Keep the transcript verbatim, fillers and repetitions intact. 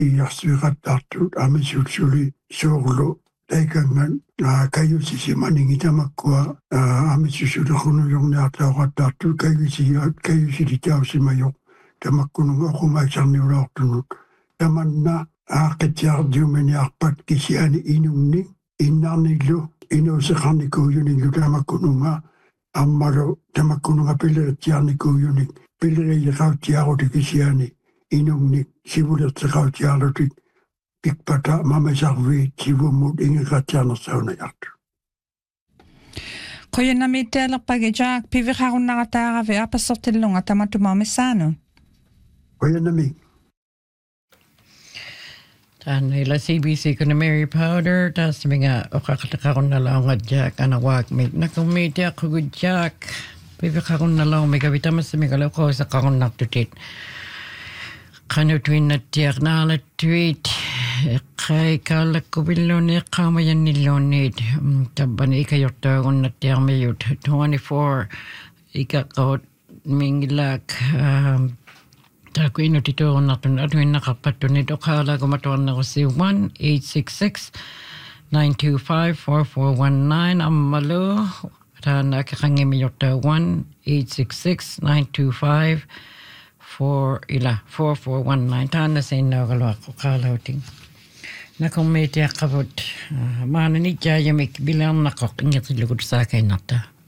iarsuiqattaartut amisutsuli soorlu taikangan kayusisi maningitamakkua amisusulerunujorniartaoqattaartut kayusigaat kayusili tausimajoq tamakkununga aqumaisarniulaortunut tamanna aaqitiardiumaniarpat kisiani inunni innarnillu inuuseqarnikuuyunillu tamakkununga ammalu tamakkununga pileritsiarnikuuyunik pileriiqautiaruti kisiani inunni sivulertiqautiarlutik pikpata mamasarvi sivumut ingeqatiarnersaunajart qoyanamiittealerpagijak piviqarunnaqataaravi apassortillunga tamatumaamissaanu qoyanami Tanila C B C kuna Mary Powder tas minga oqaqtaqarunnalaungatjak anawaakmik nakumiitiaqugutjak piviqarunnalaumika vitamasimiga loqoisaqarunnartutit qanutuinnattiaqnaalattuit qai kaallakkuvilluuni qaamayanniluunniit tabbani ikajortaagunnattiarmiyut twenty-four ikaqawut mingilaak takuinutituurunnartun atuinnaqarpattunit oqaalaagumatuarnerusi one eight six six nine two five four four one nine ammalu taanaakaqangimijortaa one eight six six nine two five four ila four four one nine taanasiinnaagaluaqqoqaalauting nakummiitiaqqavut maanani jaayamik bilaarnaqoq ingertillugut saakainnartaa